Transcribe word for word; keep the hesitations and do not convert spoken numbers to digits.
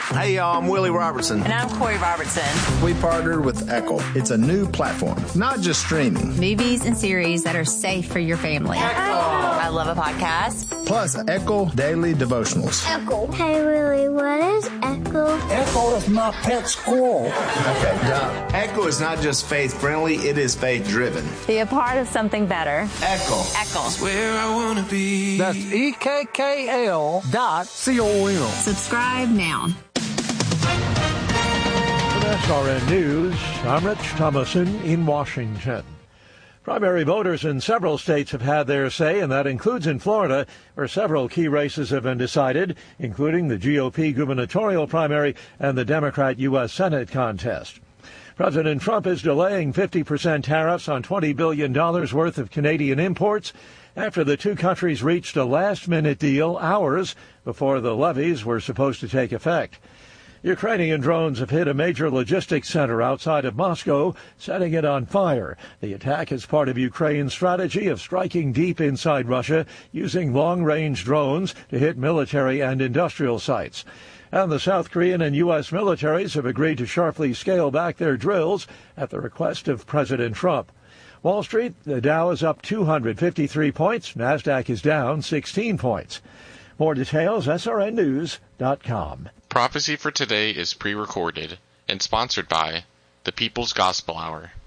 Hey, y'all, I'm Willie Robertson. And I'm Corey Robertson. We partnered with Echo. It's a new platform, not just streaming. Movies and series that are safe for your family. Echo. I love a podcast. Plus, Echo Daily Devotionals. Echo. Hey, Willie, what is Echo? Echo is my pet squirrel. Okay, Doc. Echo is not just faith-friendly, it is faith-driven. Be a part of something better. Echo. Echo. That's where I want to be. That's E K K L dot C O M. Subscribe now. S R N News, I'm Rich Thomason in Washington. Primary voters in several states have had their say, and that includes in Florida, where several key races have been decided, including the G O P gubernatorial primary and the Democrat U S Senate contest. President Trump is delaying fifty percent tariffs on twenty billion dollars worth of Canadian imports after the two countries reached a last-minute deal hours before the levies were supposed to take effect. Ukrainian drones have hit a major logistics center outside of Moscow, setting it on fire. The attack is part of Ukraine's strategy of striking deep inside Russia using long-range drones to hit military and industrial sites. And the South Korean and U S militaries have agreed to sharply scale back their drills at the request of President Trump. Wall Street, the Dow is up two hundred fifty-three points. NASDAQ is down sixteen points. More details, S R N news dot com. Prophecy for today is pre-recorded and sponsored by the People's Gospel Hour.